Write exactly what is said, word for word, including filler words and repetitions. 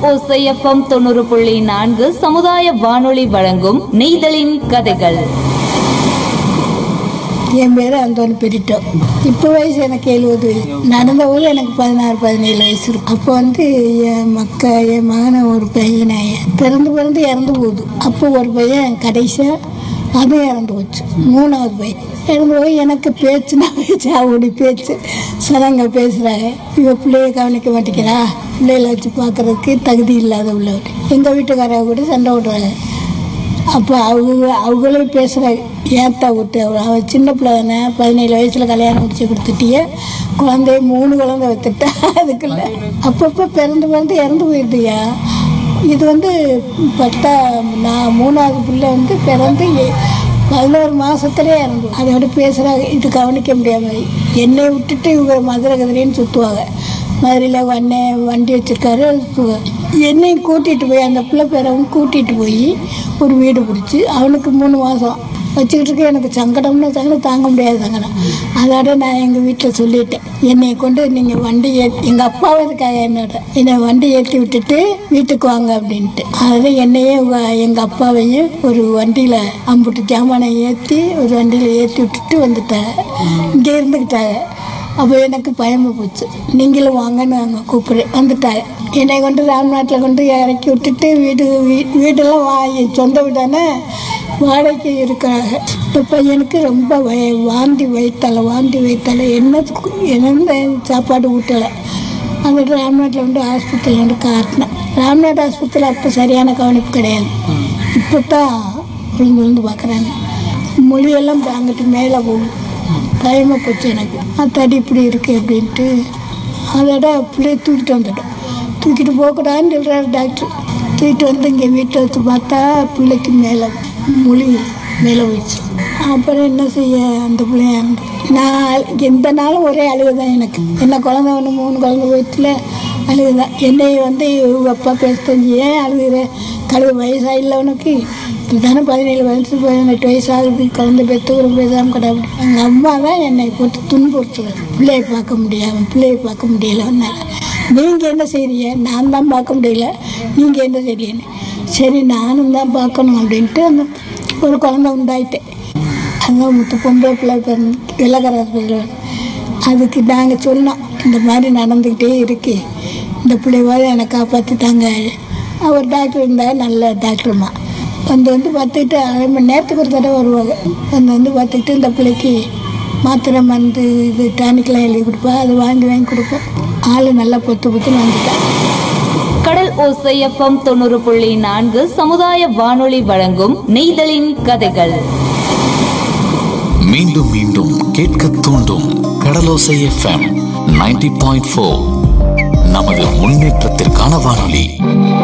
ஓசை எஃப்எம் தொண்ணூறு புள்ளி நான்கு சமுதாய வானொலி வழங்கும் நெய்தலின் கதைகள். என் பேர் அந்தோனி பெரிட்டோ. இப்போ வயசு எனக்கு எழுபது வயசு. நடந்த போது எனக்கு பதினாறு பதினேழு வயசு இருக்கும். அப்போ வந்து என் மக்க என் மகனை ஒரு பையனை பிறந்து பிறந்து இறந்து போகுது. அப்போ ஒரு பையன் கடைசியாக அதுவும் இறந்து போச்சு. மூணாவது பையன் இறந்து போய் எனக்கு பேச்சுனா பேச்சு அவங்களுடைய பேச்சு சனங்க பேசுகிறாங்க. இவ பிள்ளைய கவனிக்க மாட்டேங்கிறா, பிள்ளைகளை வச்சு பார்க்குறதுக்கு தகுதி இல்லாத உள்ளவர். எங்கள் வீட்டுக்காரங்க கூட சண்டை விடுறாங்க. அப்போ அவங்க அவங்களே பேசுகிறாங்க, ஏத்தா விட்டு அவள் சின்ன பிள்ளை தானே, பதினேழு வயசில் கல்யாணம் முடிச்சு கொடுத்துட்டியே, குழந்தைய மூணு குழந்தை வைத்துட்டா அதுக்குள்ள அப்பப்போ பிறந்து பிறந்து இறந்து போயிடுதுயா. இது வந்து பத்தா நான் மூணாவது பிள்ளை வந்து பிறந்து பதினோரு மாதத்துலேயே இறந்து. அதோட பேசுகிறாங்க. இது கவனிக்க முடியாமல் என்னை விட்டுட்டு இவங்க மதுரை கதிரின்னு சுற்றுவாங்க. மதுரையில் அண்ணன் வண்டி வச்சுருக்காரு, என்னையும் கூட்டிகிட்டு போய் அந்த பிள்ளை பேரவும் கூட்டிகிட்டு போய் ஒரு வீடு பிடிச்சி அவனுக்கு மூணு மாதம் வச்சுக்கிட்டு இருக்க. எனக்கு சங்கடம்னு சங்கடம் தாங்க முடியாது சங்கடம். அதோட நான் எங்கள் வீட்டில் சொல்லிட்டேன், என்னை கொண்டு நீங்கள் வண்டி ஏற்றி எங்கள் அப்பாவும் இருக்காங்க என்னோட, என்னை வண்டி ஏற்றி விட்டுட்டு வீட்டுக்கு வாங்க அப்படின்ட்டு. அதில் என்னையே எங்கள் அப்பாவையும் ஒரு வண்டியில் அம்புட்டு ஜாமானை ஏற்றி ஒரு வண்டியில் ஏற்றி விட்டுட்டு வந்துட்டாங்க. இங்கே இருந்துக்கிட்டாங்க. அப்போ எனக்கு பயமாக போச்சு. நீங்களும் வாங்கன்னு நாங்கள் கூப்பிட்றேன். வந்துட்டாங்க. என்னை கொண்டு ராம்நாட்டில் கொண்டு இறக்கி விட்டுட்டு வீடு வீ வீடெல்லாம் வா சொந்த வீடானே வாடகைக்கு இருக்கிறாங்க. இப்போ பையனுக்கு ரொம்ப வய வாந்தி வைத்தால வாந்தி வைத்தால என்ன என்ன சாப்பாடு ஊட்டலை. அந்த ராம்நாட்டில் வந்து ஆஸ்பத்திரியில் வந்து காட்டினேன். ராம்நாட் ஆஸ்பத்திரியில் அப்போ சரியான கவனிப்பு கிடையாது. இப்போ தான் விழுந்து விழுந்து பார்க்குறாங்க. மொழியெல்லாம் அங்கிட்டு மேலே போகும். பயமாக போச்சு எனக்கு. அத்தாடி இப்படி இருக்குது அப்படின்ட்டு. அதோட பிள்ளைய தூக்கிட்டு வந்துட்டோம். தூக்கிட்டு போகக்கூடாதுன்னு சொல்கிறாரு டாக்டர். தூக்கிட்டு வந்து இங்கே வீட்டை வச்சு பார்த்தா பிள்ளைக்கு மேலே மொழி மேலே போயிடுச்சு. அப்புறம் என்ன செய்ய, அந்த பிள்ளைய நான் எந்த நாளும் ஒரே அழுகு தான் எனக்கு. என்ன குழந்தை ஒன்று மூணு குழந்தை போயிடுச்சுல அழுகு தான். என்னை வந்து இவங்க அப்பா பேசுறது ஏன் அழுகுற, கழுவு வயசாக இல்லை உனக்கு, இப்போ தானே பதினேழு வயசு பதினெட்டு வயசு ஆகுது, குழந்தை பெற்று ஒரு பேசாமல் கிடாது. எங்கள் அம்மா தான் என்னை போட்டு துன்புறுத்துறது. பிள்ளையை பார்க்க முடியாமல் பிள்ளையை பார்க்க முடியலன்னால. நீங்கள் என்ன செய்றீங்க, நான் தான் பார்க்க முடியல, நீங்கள் என்ன செய்றீங்கன்னு. சரி நானும் தான் பார்க்கணும் அப்படின்ட்டு அந்த ஒரு குழந்தை உண்டாயிட்டேன். அங்கே முத்து பொம்பளை பிள்ளை பிறந்து வெள்ளக்கரை. அதுக்கு நாங்கள் சொன்னோம், இந்த மாதிரி நடந்துக்கிட்டே இருக்கு, இந்த பிள்ளைவாத என்னை காப்பாற்றிட்டாங்க. அவர் டாக்டர் இருந்தால் நல்ல டாக்டர்மா வந்து வந்து பார்த்துக்கிட்டு அரை மணி நேரத்துக்கு ஒரு தடவை வருவாங்க. வந்து வந்து பார்த்துக்கிட்டு இந்த பிள்ளைக்கு மாத்திரை மருந்து இது டானிக்கெலாம் எழுதி கொடுப்பா, அது வாங்கி வாங்கி கொடுப்போம். ஆள் நல்லா பொத்து பொத்துன்னு வந்துட்டான். கடல் ஓசை எஃப்எம் தொண்ணூறு புள்ளி நான்கு சமுதாய வானொலி வழங்கும் நெய்தலின் கதைகள். மீண்டும் மீண்டும் கேட்க தூண்டும் கடலோசை எஃப்எம் நைன்டி பாயிண்ட் ஃபோர். நமது முன்னேற்றத்திற்கான வானொலி.